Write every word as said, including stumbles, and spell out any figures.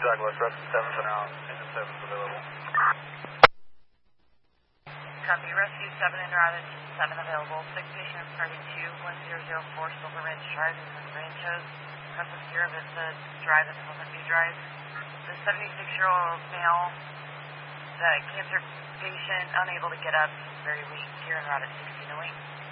Douglas, rest of seventh and out, and the seventh available. Copy, rescue seven and route seven available. Six patient party two, one zero zero four Silver Ranch Drive in the Ranchos, Crescent Sierra Vista Drive and Pleasant View Drive. The seventy-six-year-old male, the cancer patient, unable to get up, he's very weak, here en route at sixteen oh eight.